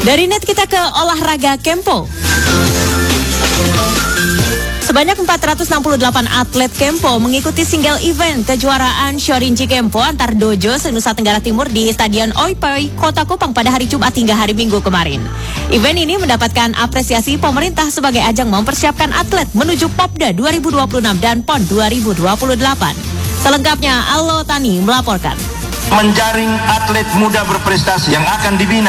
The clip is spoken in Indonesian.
Dari net kita ke olahraga Kempo. Sebanyak 468 atlet Kempo mengikuti single event kejuaraan Shorinji Kempo antar dojo se-Nusa Tenggara Timur di Stadion Oipai, Kota Kupang pada hari Jumat hingga hari Minggu kemarin. Event ini mendapatkan apresiasi pemerintah sebagai ajang mempersiapkan atlet menuju Popda 2026 dan PON 2028. Selengkapnya, Allo Tani melaporkan. Menjaring atlet muda berprestasi yang akan dibina